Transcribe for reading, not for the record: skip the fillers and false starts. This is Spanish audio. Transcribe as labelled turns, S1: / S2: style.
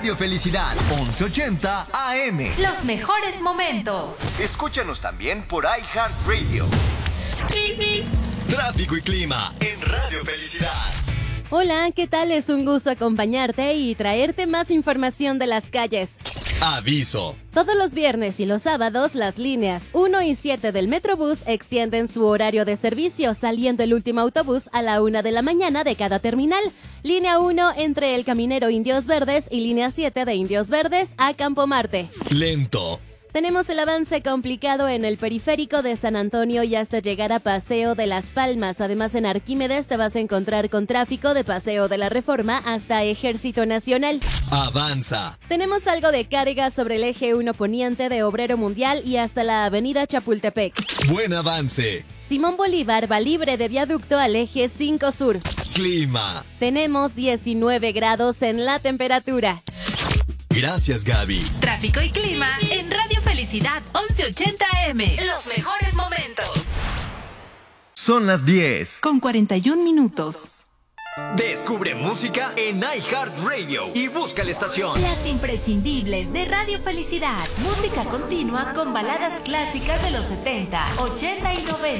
S1: Radio Felicidad, 1180 AM.
S2: Los mejores momentos.
S1: Escúchanos también por iHeartRadio. Tráfico y clima en Radio Felicidad.
S3: Hola, ¿qué tal? Es un gusto acompañarte y traerte más información de las calles.
S1: Aviso.
S3: Todos los viernes y los sábados, las líneas 1 y 7 del Metrobús extienden su horario de servicio, saliendo el último autobús a la 1 de la mañana de cada terminal. Línea 1 entre El Caminero Indios Verdes y línea 7 de Indios Verdes a Campo Marte.
S1: Lento.
S3: Tenemos el avance complicado en el periférico de San Antonio y hasta llegar a Paseo de las Palmas. Además, en Arquímedes te vas a encontrar con tráfico de Paseo de la Reforma hasta Ejército Nacional.
S1: Avanza.
S3: Tenemos algo de carga sobre el eje 1 poniente de Obrero Mundial y hasta la avenida Chapultepec.
S1: Buen avance.
S3: Simón Bolívar va libre de viaducto al eje 5 sur.
S1: Clima.
S3: Tenemos 19 grados en la temperatura.
S1: Gracias, Gaby.
S2: Tráfico y clima en Radio Felicidad 1180 AM. Los mejores momentos.
S1: Son las 10.
S2: Con 41 minutos.
S1: Descubre música en iHeartRadio y busca la estación.
S2: Las imprescindibles de Radio Felicidad. Música continua con baladas clásicas de los 70, 80 y 90.